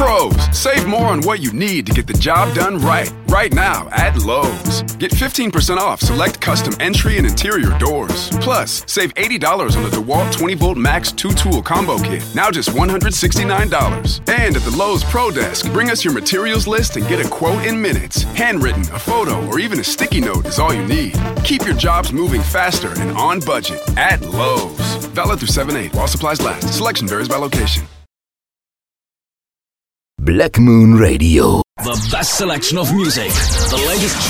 Pros, save more on what you need to get the job done right. Right now at Lowe's. Get 15% off select custom entry and interior doors. Plus, save $80 on the DeWalt 20-volt Max 2-tool combo kit. Now just $169. And at the Lowe's Pro Desk, bring us your materials list and get a quote in minutes. Handwritten, a photo, or even a sticky note is all you need. Keep your jobs moving faster and on budget at Lowe's. Valid through 7/8 while supplies last. Selection varies by location. Black Moon Radio. The best selection of music, the latest